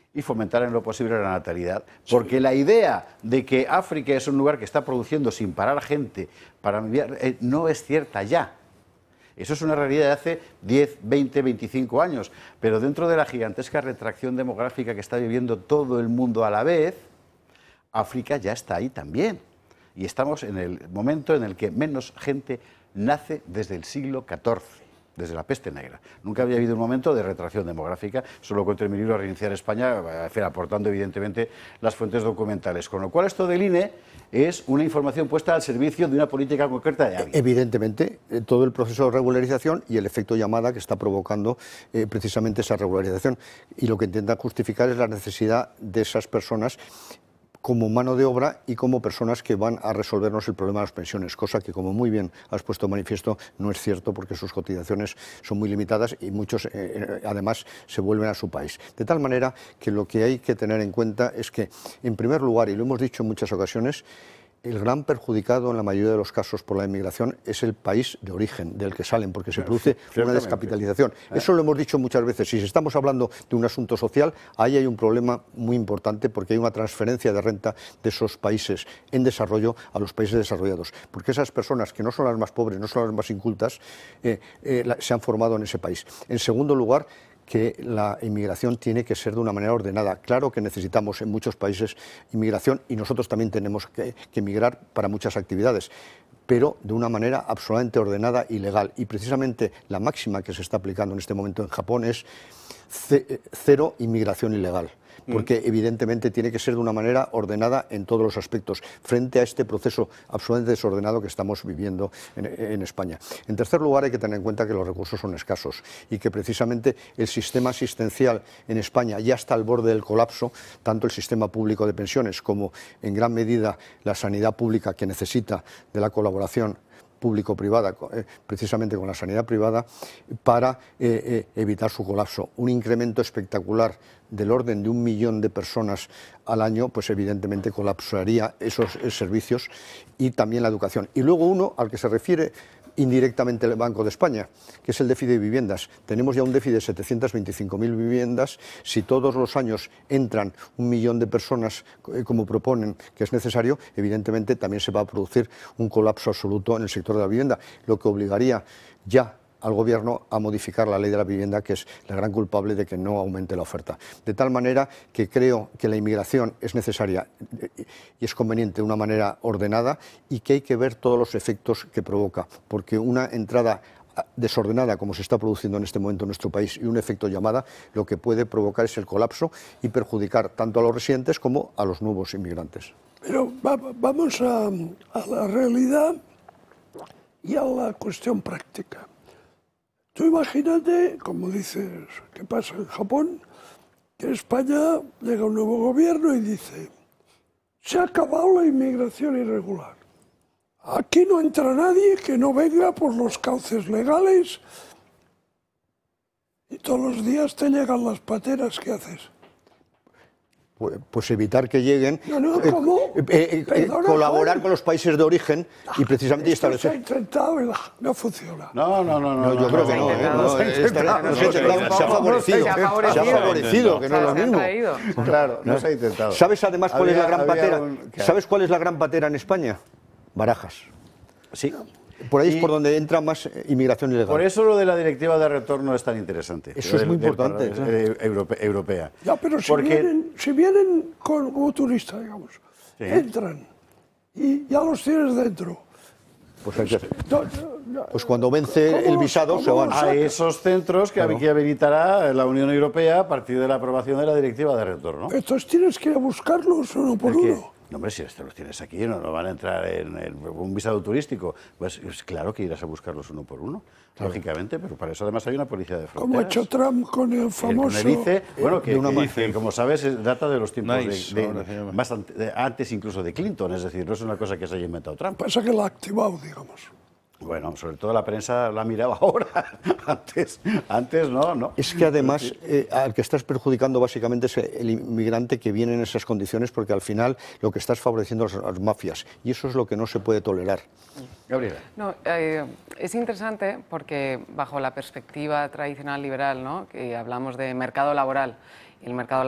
y fomentar en lo posible la natalidad, porque la idea de que África es un lugar que está produciendo sin parar gente para enviar, no es cierta ya. Eso es una realidad de hace 10, 20, 25 años, pero dentro de la gigantesca retracción demográfica que está viviendo todo el mundo a la vez, África ya está ahí también. Y estamos en el momento en el que menos gente nace desde el siglo XIV, desde la peste negra. Nunca había habido un momento de retracción demográfica, solo cuento en mi libro Reiniciar España, aportando evidentemente las fuentes documentales. Con lo cual esto del INE es una información puesta al servicio de una política concreta de alguien. Evidentemente, todo el proceso de regularización y el efecto llamada que está provocando precisamente esa regularización. Y lo que intenta justificar es la necesidad de esas personas como mano de obra y como personas que van a resolvernos el problema de las pensiones, cosa que, como muy bien has puesto de manifiesto, no es cierto porque sus cotizaciones son muy limitadas y muchos además se vuelven a su país. De tal manera que lo que hay que tener en cuenta es que, en primer lugar, y lo hemos dicho en muchas ocasiones, el gran perjudicado en la mayoría de los casos por la inmigración es el país de origen del que salen, porque se produce una descapitalización. Eso lo hemos dicho muchas veces. Si estamos hablando de un asunto social, ahí hay un problema muy importante porque hay una transferencia de renta de esos países en desarrollo a los países desarrollados. Porque esas personas, que no son las más pobres, no son las más incultas, se han formado en ese país. En segundo lugar, que la inmigración tiene que ser de una manera ordenada. Claro que necesitamos en muchos países inmigración y nosotros también tenemos que emigrar para muchas actividades, pero de una manera absolutamente ordenada y legal. Y precisamente la máxima que se está aplicando en este momento en Japón es cero inmigración ilegal, porque evidentemente tiene que ser de una manera ordenada en todos los aspectos, frente a este proceso absolutamente desordenado que estamos viviendo en España. En tercer lugar, hay que tener en cuenta que los recursos son escasos y que precisamente el sistema asistencial en España ya está al borde del colapso, tanto el sistema público de pensiones como, en gran medida, la sanidad pública, que necesita de la colaboración público-privada, precisamente con la sanidad privada, para evitar su colapso. Un incremento espectacular del orden de 1 millón de personas al año, pues evidentemente colapsaría esos servicios y también la educación. Y luego uno al que se refiere indirectamente el Banco de España, que es el déficit de viviendas. Tenemos ya un déficit de 725.000 viviendas. Si todos los años entran 1 millón de personas, como proponen que es necesario, evidentemente también se va a producir un colapso absoluto en el sector de la vivienda, lo que obligaría ya al Gobierno a modificar la ley de la vivienda, que es la gran culpable de que no aumente la oferta. De tal manera que creo que la inmigración es necesaria y es conveniente de una manera ordenada, y que hay que ver todos los efectos que provoca, porque una entrada desordenada, como se está produciendo en este momento en nuestro país, y un efecto llamada, lo que puede provocar es el colapso y perjudicar tanto a los residentes como a los nuevos inmigrantes. Pero vamos a la realidad y a la cuestión práctica. Tú imagínate, como dices, que pasa en Japón, que en España llega un nuevo gobierno y dice: se ha acabado la inmigración irregular. Aquí no entra nadie que no venga por los cauces legales, y todos los días te llegan las pateras. ¿Qué haces? Pues evitar que lleguen, ¿cómo? colaborar con los países de origen y precisamente establecer. Se ha intentado y no funciona. No, yo creo que no. Se ha favorecido. Se ha favorecido, que no es lo mismo. Claro, no se ha intentado. ¿Sabes además cuál es la gran patera? ¿Sabes cuál es la gran patera en España? Barajas. Sí. Por ahí es por donde entra más inmigración ilegal. Por eso lo de la directiva de retorno es tan interesante. Eso es muy importante. Europea. Ya, pero si vienen como turistas, digamos, sí, entran y ya los tienes dentro. Pues cuando vence el visado se van a esos centros que habilitará la Unión Europea a partir de la aprobación de la directiva de retorno. Entonces tienes que ir a buscarlos uno por uno. No, hombre, si los tienes aquí, no van a entrar en un visado turístico. Pues claro que irás a buscarlos uno por uno, lógicamente, pero para eso además hay una policía de fronteras. Como ha hecho Trump con el famoso... Bueno, que como sabes, data de los tiempos antes incluso de Clinton, es decir, no es una cosa que se haya inventado Trump. Pasa que la ha activado, digamos. Bueno, sobre todo la prensa la miraba ahora, antes no. Es que además al que estás perjudicando básicamente es el inmigrante que viene en esas condiciones, porque al final lo que estás favoreciendo son las mafias, y eso es lo que no se puede tolerar. Gabriela. No, es interesante porque bajo la perspectiva tradicional liberal, ¿no?, que hablamos de mercado laboral, y el mercado